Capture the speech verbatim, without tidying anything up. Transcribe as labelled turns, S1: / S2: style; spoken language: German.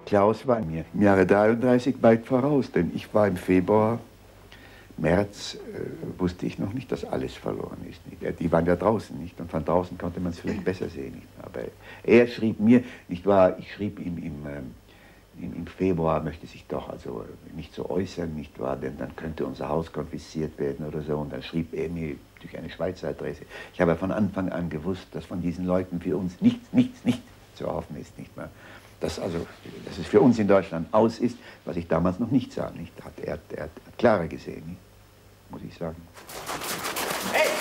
S1: Klaus war mir im Jahre dreiunddreißig weit voraus, denn ich war im Februar, März, äh, wusste ich noch nicht, dass alles verloren ist. Nicht? Die waren ja draußen, nicht? Und von draußen konnte man es vielleicht besser sehen. Nicht? Aber er schrieb mir, nicht wahr, ich schrieb ihm im, im, im Februar, möchte sich doch also nicht so äußern, nicht wahr, denn dann könnte unser Haus konfisziert werden oder so. Und dann schrieb er mir durch eine Schweizer Adresse. Ich habe von Anfang an gewusst, dass von diesen Leuten für uns nichts, nichts, nichts zu hoffen ist, nicht wahr? Dass, also, dass es für uns in Deutschland aus ist, was ich damals noch nicht sah. Nicht? Hat, er, er hat klarer gesehen, nicht? Muss ich sagen.
S2: Hey!